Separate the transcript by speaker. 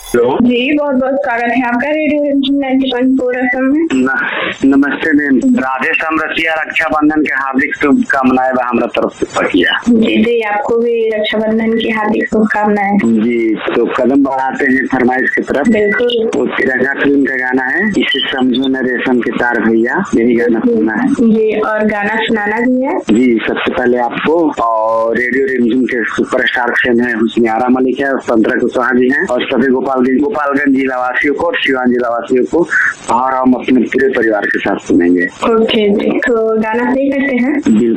Speaker 1: Hello
Speaker 2: जी, बहुत बहुत स्वागत है आपका रेडियो रिमझिम 90.4 FM में।
Speaker 1: नमस्ते मैम। राधे श्याम रसिया रक्षाबंधन के हार्दिक शुभकामनाएं हमारा तरफ से पकिया।
Speaker 2: जी, आपको भी रक्षाबंधन की हार्दिक शुभकामनाएं।
Speaker 1: जी, तो कदम बढ़ाते हैं फरमाइश की तरफ।
Speaker 2: बिल्कुल।
Speaker 1: तो तिरंगा फिल्म का गाना है, इसे समझो न रेशम के तार भैया, यही गाना सुनना है
Speaker 2: जी, और गाना सुनाना भी है।
Speaker 1: जी। सबसे पहले आपको और रेडियो रिमझिम के सुपरस्टार फैन है हुस्नियारा मलिक है और संतरा कुशवाहा जी है और सभी गोपालगंज जिला वासियों को और सिवान जिला वासियों को, और हम अपने पूरे परिवार के साथ सुनेंगे।
Speaker 2: ओके जी, तो गाना प्ले करते हैं।
Speaker 1: बिल्कुल।